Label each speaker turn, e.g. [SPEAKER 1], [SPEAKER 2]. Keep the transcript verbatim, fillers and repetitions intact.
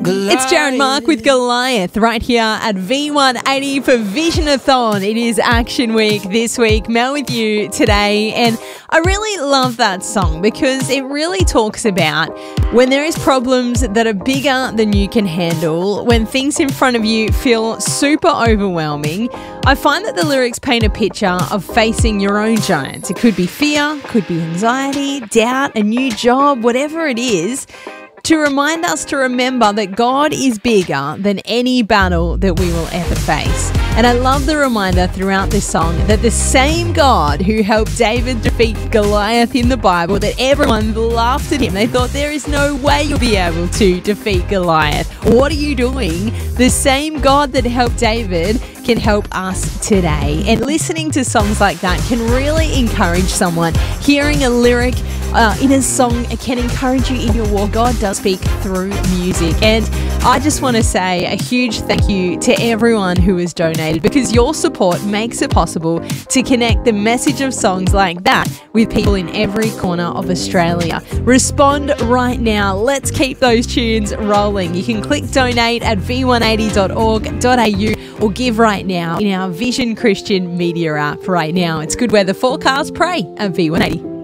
[SPEAKER 1] It's Jared Mark with Goliath right here at V one eighty for Visionathon. It is Action Week this week. Mel with you today, and I really love that song because it really talks about when there is problems that are bigger than you can handle, when things in front of you feel super overwhelming. I find that the lyrics paint a picture of facing your own giants. It could be fear, could be anxiety, doubt, a new job, whatever it is, to remind us to remember that God is bigger than any battle that we will ever face. And I love the reminder throughout this song that the same God who helped David defeat Goliath in the Bible, that everyone laughed at him. They thought, there is no way you'll be able to defeat Goliath. What are you doing? The same God that helped David can help us today. And listening to songs like that can really encourage someone. Hearing a lyric uh, in a song can encourage you in your walk. God does speak through music. And I just want to say a huge thank you to everyone who has donated, because your support makes it possible to connect the message of songs like that with people in every corner of Australia. Respond right now. Let's keep those tunes rolling. You can click donate at v one eighty dot org dot a u or give right now in our Vision Christian Media app right now. It's good weather forecast. Pray at V one eighty.